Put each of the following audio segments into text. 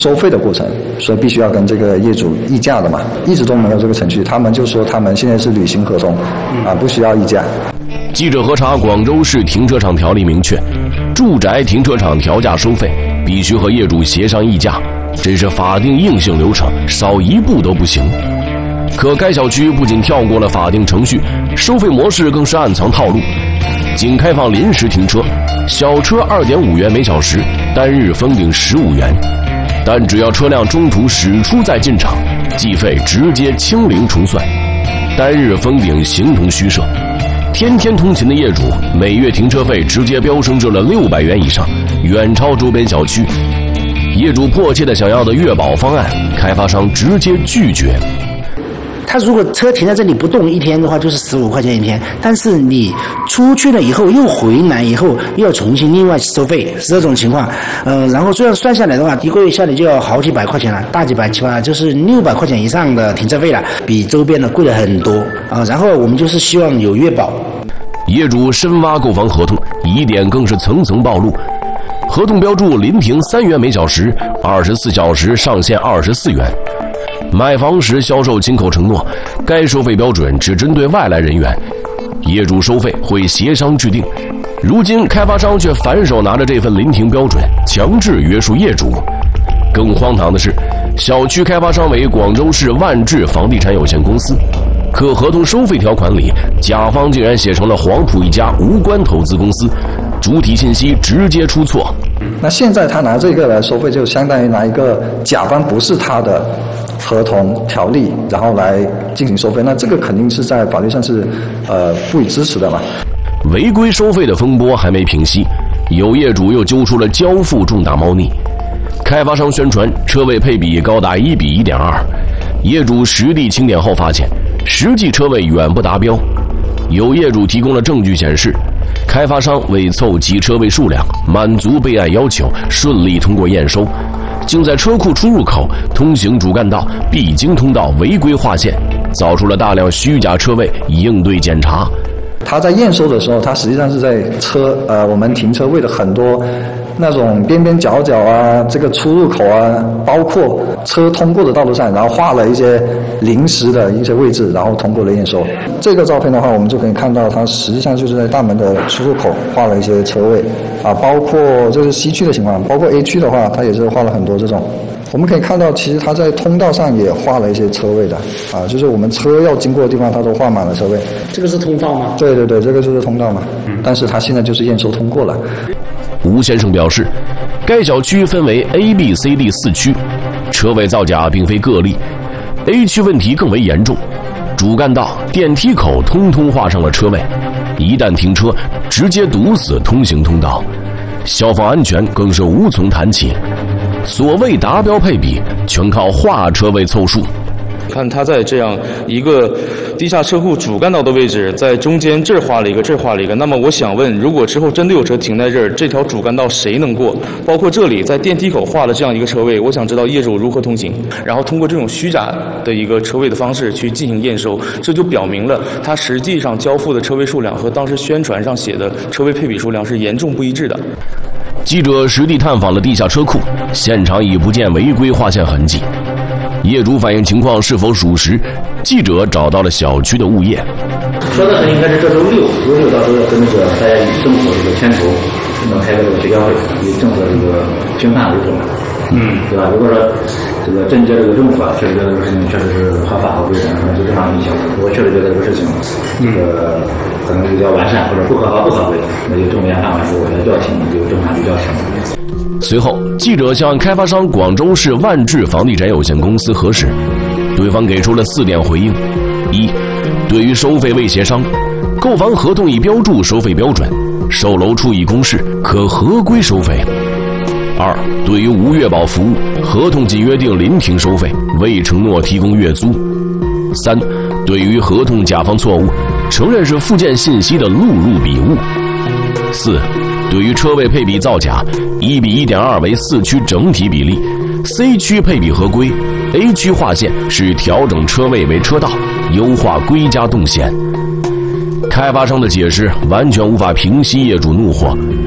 收费的过程，所以必须要跟这个业主议价的嘛，一直都没有这个程序。他们就说他们现在是履行合同，不需要议价。 记者核查广州市停车场条例明确，住宅停车场调价收费必须和业主协商议价，这是法定硬性流程，少一步都不行。可该小区不仅跳过了法定程序，收费模式更是暗藏套路，仅开放临时停车，小车2.5元每小时，单日封顶15元。但只要车辆中途驶出再进场，计费直接清零重算，单日封顶形同虚设。天天通勤的业主每月停车费直接飙升至了600元以上，远超周边小区。业主迫切的想要的月保方案，开发商直接拒绝。 他如果车停在这里不动一天的话，就是15块钱一天。但是你出去了以后，又回来以后，又要重新另外收费，是这种情况。然后这样算下来的话，一个月下来就要好几百块钱了，大几百起码就是600块钱以上的停车费了，比周边的贵了很多啊。然后我们就是希望有月保。 业主深挖购房合同，疑点更是层层暴露。合同标注临停3元每小时，24小时上限24元。买房时销售亲口承诺，该收费标准只针对外来人员，业主收费会协商制定。如今开发商却反手拿着这份临停标准强制约束业主。更荒唐的是，小区开发商为广州市万智房地产有限公司，可合同收费条款里，甲方竟然写成了黄埔一家无关投资公司，主体信息直接出错。 那现在他拿这个来收费，就相当于拿一个甲方不是他的合同条例，然后来进行收费，那这个肯定是在法律上是不予支持的嘛。 违规收费的风波还没平息，有业主又揪出了交付重大猫腻。开发商宣传车位配比高达1比1.2，业主实地清点后发现，实际车位远不达标。有业主提供了证据显示，开发商为凑齐车位数量，满足备案要求，顺利通过验收，竟在车库出入口通行主干道必经通道违规划线，造出了大量虚假车位，应对检查。 他在验收的时候，他实际上是在我们停车位的很多那种边边角角啊，这个出入口啊，包括车通过的道路上，然后画了一些临时的一些位置，然后通过了验收。这个照片的话，我们就可以看到，它实际上就是在大门的出入口画了一些车位啊，包括这是 C 区的情况，包括 A 区的话，它也是画了很多这种。我们可以看到，其实它在通道上也画了一些车位的啊，就是我们车要经过的地方，它都画满了车位。 这个是通道吗？ 对对对，这个就是通道嘛。但是它现在就是验收通过了。 吴先生表示，该小区分为 A、B、C、D 4区，车位造假并非个例。A 区问题更为严重，主干道、电梯口通通画上了车位，一旦停车，直接堵死通行通道，消防安全更是无从谈起。所谓达标配比，全靠画车位凑数。 看他在这样一个地下车库主干道的位置，在中间这儿画了一个，这儿画了一个。那么我想问，如果之后真的有车停在这儿，这条主干道谁能过？包括这里在电梯口画了这样一个车位，我想知道业主如何通行。然后通过这种虚假的一个车位的方式去进行验收，这就表明了他实际上交付的车位数量和当时宣传上写的车位配比数量是严重不一致的。 记者实地探访了地下车库，现场已不见违规划线痕迹。业主反映情况是否属实，记者找到了小区的物业。 说的是应该是这周六到时候跟大家以政府这个牵头，能开个这个协调会，以政府的这个评判为准，对吧？如果说这个镇街这个政府确实觉得这个事情确实是合法合规的，那就正常运行。如果确实觉得这个事情这个可能比较完善或者不合法不合规，那就正面判完之后要调停，就正常去调停。 随后，记者向开发商广州市万智房地产有限公司核实，对方给出了4点回应：一，对于收费未协商，购房合同已标注收费标准，售楼处已公示，可合规收费；二，对于无月保服务，合同仅约定临停收费，未承诺提供月租；三，对于合同甲方错误，承认是附件信息的录入笔误；四，对于车位配比造假，1比1.2为4区整体比例 ，C 区配比合规 ，A 区划线是调整车位为车道，优化归家动线。开发商的解释完全无法平息业主怒火。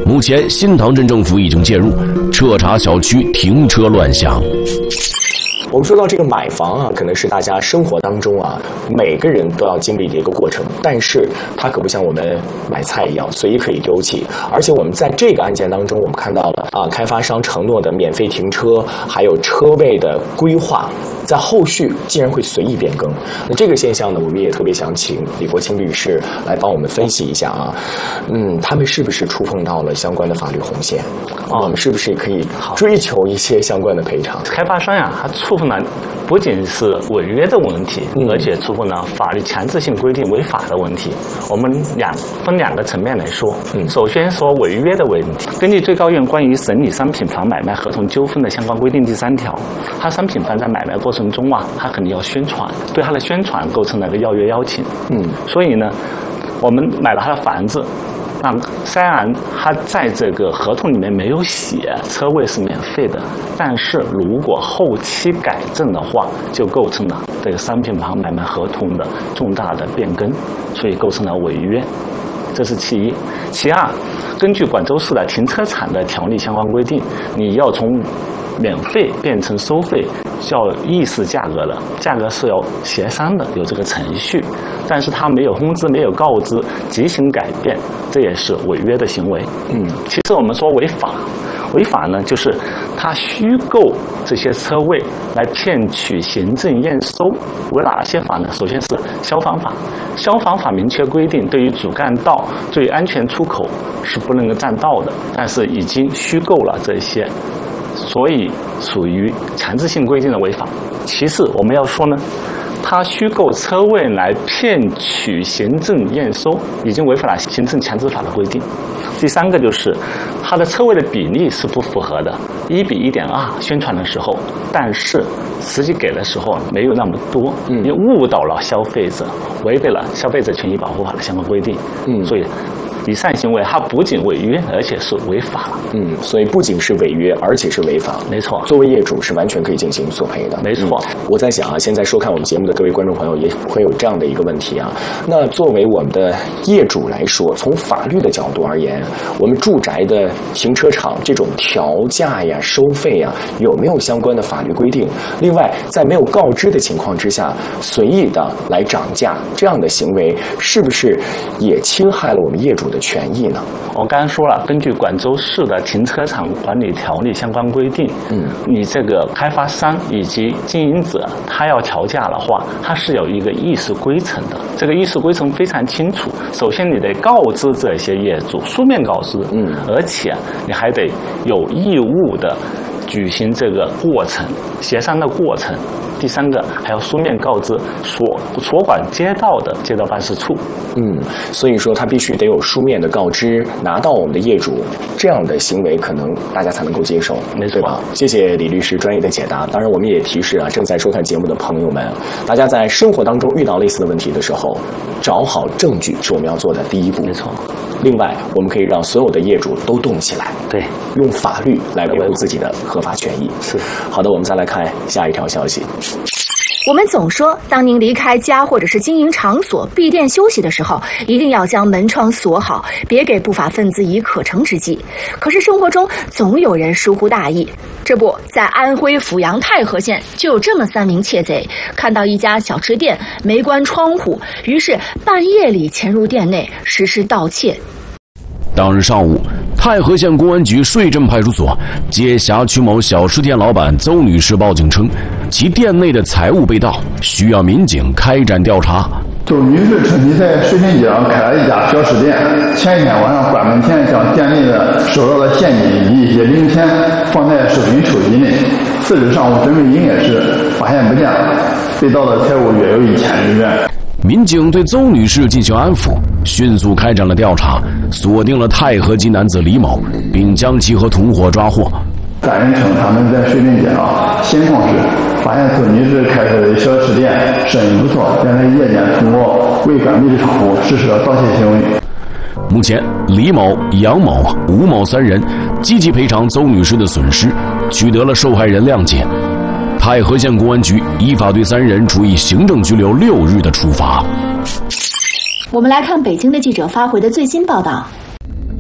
目前新塘镇政府已经介入，彻查小区停车乱象。 我们说到这个买房啊，可能是大家生活当中啊每个人都要经历的一个过程，但是它可不像我们买菜一样随意可以丢弃。而且我们在这个案件当中，我们看到了啊，开发商承诺的免费停车，还有车位的规划，在后续竟然会随意变更。那这个现象呢，我们也特别想请李国清律师来帮我们分析一下啊，他们是不是触碰到了相关的法律红线？我们是不是可以追求一些相关的赔偿？ 开发商呀，他触碰了不仅是违约的问题，而且触碰了法律强制性规定违法的问题。我们分两个层面来说。首先说违约的问题。根据最高院关于审理商品房买卖合同纠纷的相关规定第3条，它商品房在买卖过程中啊，它肯定要宣传，对它的宣传构成了一个要约邀请。所以呢，我们买了他的房子。虽然他在这个合同里面没有写车位是免费的，但是如果后期改正的话，就构成了这个商品房买卖合同的重大的变更，所以构成了违约。这是其一。其二，根据广州市的停车场的条例相关规定，你要从免费变成收费，叫议事价格的，价格是要协商的，有这个程序。但是他没有通知，没有告知，即行改变，这也是违约的行为。其实我们说违法，违法呢就是他虚构这些车位来骗取行政验收。违哪些法呢？首先是消防法，消防法明确规定，对于主干道、最安全出口是不能够占道的，但是已经虚构了这些，所以属于强制性规定的违法。其次我们要说呢，他虚构车位来骗取行政验收，已经违反了行政强制法的规定。第三个就是他的车位的比例是不符合的，1比1.2宣传的时候，但是实际给的时候没有那么多，也误导了消费者，违背了消费者权益保护法的相关规定。所以以上行为它不仅违约，而且是违法。 所以不仅是违约，而且是违法。 没错， 作为业主是完全可以进行索赔的。 没错。 我在想啊，现在收看我们节目的各位观众朋友也会有这样的一个问题啊。那作为我们的业主来说，从法律的角度而言，我们住宅的停车场这种调价呀、收费呀，有没有相关的法律规定？另外，在没有告知的情况之下，随意的来涨价，这样的行为是不是也侵害了我们业主的权益呢？ 我刚刚说了，根据广州市的停车场管理条例相关规定，你这个开发商以及经营者，他要调价的话，他是有一个议事规程的。这个议事规程非常清楚，首先你得告知这些业主，书面告知，而且你还得有义务的举行这个过程，协商的过程。第三个还要书面告知所管街道的街道办事处。 所以说他必须得有书面的告知，拿到我们的业主，这样的行为可能大家才能够接受，对吧？谢谢李律师专业的解答。当然我们也提示啊，正在收看节目的朋友们，大家在生活当中遇到类似的问题的时候，找好证据是我们要做的第一步。 没错。 另外我们可以让所有的业主都动起来， 对， 用法律来维护自己的合法权益。 是。 好的，我们再来看下一条消息。 我们总说，当您离开家或者是经营场所闭店休息的时候，一定要将门窗锁好，别给不法分子以可乘之机。可是生活中总有人疏忽大意。这不，在安徽阜阳太和县就有这么3名窃贼，看到一家小吃店没关窗户，于是半夜里潜入店内实施盗窃。 当日上午，太和县公安局税镇派出所接辖区某小吃店老板邹女士报警称，其店内的财物被盗，需要民警开展调查。 邹女士称其在水平街上开了一家小吃店，前一天晚上关门前将店内的收到的现金以及一些零钱放在收银抽屉内。次日上午准备营业时发现不见了，被盗的财物约有1000余元。 民警对邹女士进行安抚，迅速开展了调查，锁定了太和籍男子李某，并将其和同伙抓获。 3人称他们在水林街上闲逛时，发现邹女士开设的小吃店生意不错，便在夜间通过未关闭的窗户实施了盗窃行为。 目前，李某、杨某、吴某3人积极赔偿邹女士的损失，取得了受害人谅解。太和县公安局依法对3人处以行政拘留6日的处罚。 我们来看北京的记者发回的最新报道。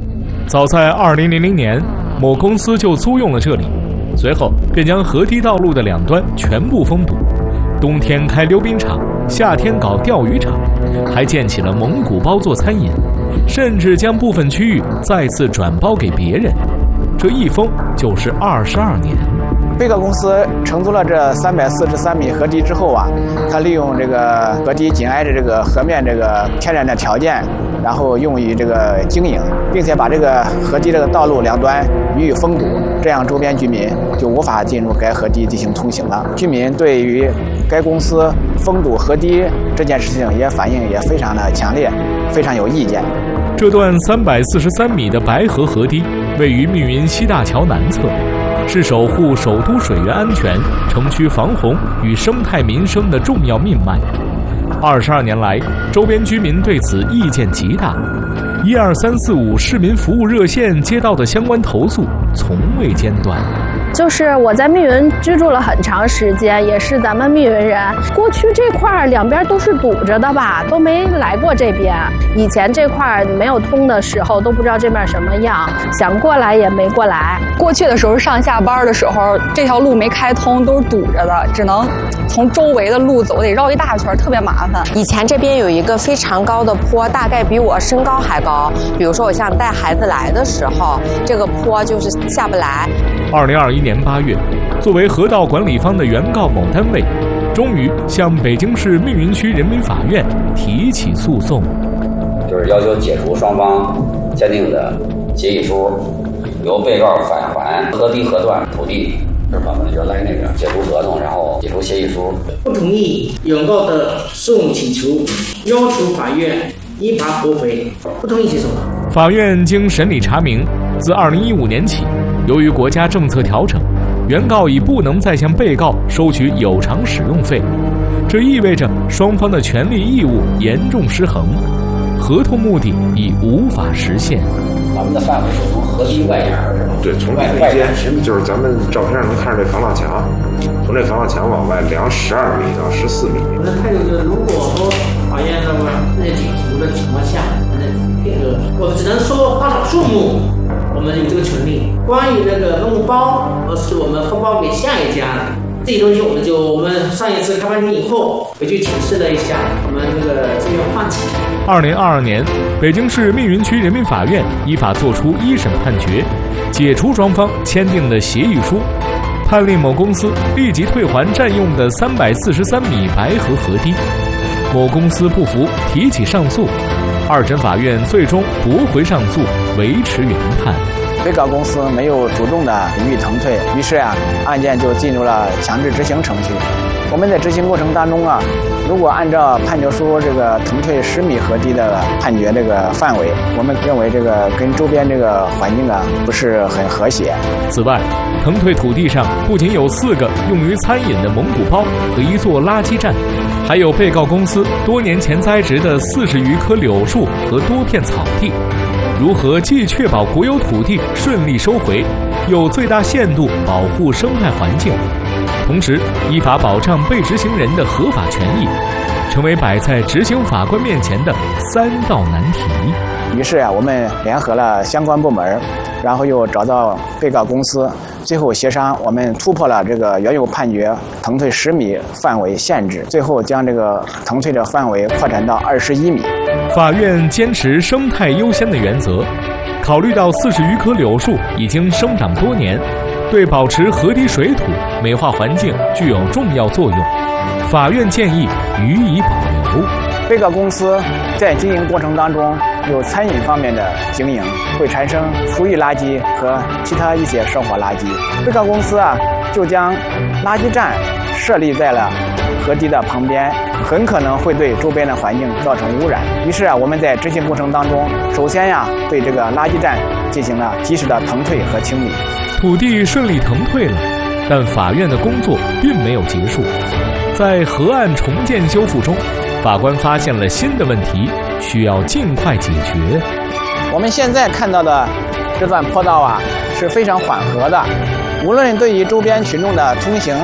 早在2000年，某公司就租用了这里，随后便将河堤道路的两端全部封堵，冬天开溜冰场，夏天搞钓鱼场，还建起了蒙古包做餐饮，甚至将部分区域再次转包给别人。这一封就是22年。 贝告公司承租了这343米河堤之后啊，它利用这个河堤紧挨着这个河面这个天然的条件，然后用于这个经营，并且把这个河堤这个道路两端予以封堵，这样周边居民就无法进入该河堤进行通行了。居民对于该公司封堵河堤这件事情也反应也非常的强烈，非常有意见。 这段343米的白河河堤位于密云西大桥南侧，是守护首都水源安全、城区防洪与生态民生的重要命脉。22年来，周边居民对此意见极大。12345市民服务热线接到的相关投诉从未间断。 就是我在密云居住了很长时间，也是咱们密云人。过去这块两边都是堵着的吧，都没来过这边。以前这块没有通的时候，都不知道这边什么样，想过来也没过来。 过去的时候上下班的时候，这条路没开通，都是堵着的，只能从周围的路走，得绕一大圈，特别麻烦。 以前这边有一个非常高的坡，大概比我身高还高。比如说我想带孩子来的时候，这个坡就是下不来。 2021年8月，作为河道管理方的原告某单位，终于向北京市密云区人民法院提起诉讼， 就是要求解除双方签订的协议书，由被告返还河堤河段土地，是吧？原来那个解除合同，然后解除协议书。 不同意原告的诉讼请求，要求法院依法驳回。不同意起诉。 法院经审理查明，自2015年起，由于国家政策调整，原告已不能再向被告收取有偿使用费，这意味着双方的权利义务严重失衡，合同目的已无法实现。 咱们的范围是从河堤外沿是吧？ 对，从外间就是咱们照片上能看着这防浪墙，从这防浪墙往外量12米到14米。 我们还有就是，如果说法院那么在解除的情况下，我只能说多少数目，我们有这个权利。关于那个弄包，是我们分包给下一家的。这些东西我们上一次开发厅以后回去请示了一下，我们这个这边换起。 2022年，北京市密云区人民法院依法作出一审判决，解除双方签订的协议书，判令某公司立即退还占用的343米白河河堤。某公司不服，提起上诉，二审法院最终驳回上诉，维持原判。 被告公司没有主动的予以腾退，于是案件就进入了强制执行程序。我们在执行过程当中如果按照判决书这个腾退10米河堤的判决这个范围，我们认为这个跟周边这个环境不是很和谐。 此外，腾退土地上不仅有4个用于餐饮的蒙古包和1座垃圾站，还有被告公司多年前栽植的40余棵柳树和多片草地。如何既确保国有土地顺利收回，又最大限度保护生态环境，同时依法保障被执行人的合法权益，成为摆在执行法官面前的3道难题。 于是我们联合了相关部门，然后又找到被告公司，最后协商，我们突破了这个原有判决腾退10米范围限制，最后将这个腾退的范围扩展到21米。 法院坚持生态优先的原则，考虑到40余棵柳树已经生长多年，对保持河堤水土、美化环境具有重要作用，法院建议予以保留。 被告公司在经营过程当中有餐饮方面的经营，会产生厨余垃圾和其他一些生活垃圾。被告公司就将垃圾站设立在了河堤的旁边，很可能会对周边的环境造成污染。于是我们在执行过程当中，首先对这个垃圾站进行了及时的腾退和清理。 土地顺利腾退了，但法院的工作并没有结束。在河岸重建修复中，法官发现了新的问题，需要尽快解决。 我们现在看到的这段坡道是非常缓和的，无论对于周边群众的通行，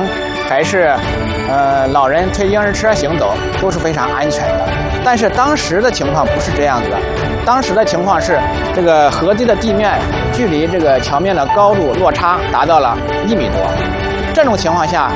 还是老人推婴儿车行走，都是非常安全的。但是当时的情况不是这样子的，当时的情况是这个河堤的地面距离这个桥面的高度落差达到了1米多，这种情况下